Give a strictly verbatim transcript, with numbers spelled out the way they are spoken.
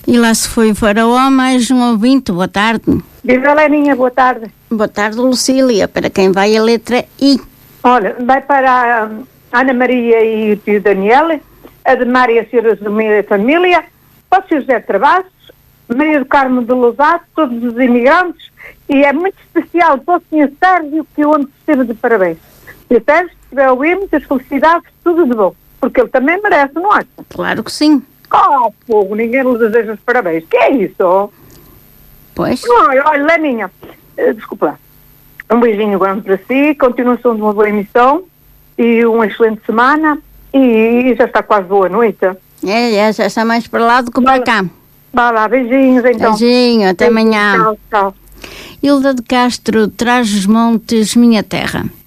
E lá se foi o Faraó, mais um ouvinte. Boa tarde. Viva Leninha, boa tarde. Boa tarde, Lucília. Para quem vai a letra I. Olha, vai para a Ana Maria e o tio Daniel, a de Maria Senhora da Família, para o seu José Travassos, Maria do Carmo de Lousado, todos os imigrantes, e é muito especial para o senhor Sérgio, que onde esteve de parabéns. E Sérgio, se estiver a ouvir, muitas felicidades, tudo de bom, porque ele também merece, não acha? Claro que sim. Oh, fogo, ninguém lhe deseja os parabéns. Que é isso? Pois. Olha, olha, Leninha, uh, desculpa lá. Um beijinho grande para si, continuação de uma boa emissão e uma excelente semana e já está quase boa noite. É, é, já está mais para lá do que para cá. Vá lá, beijinhos então. Beijinho, até amanhã. Tchau, tchau. Hilda de Castro, Trás-os-Montes, minha terra.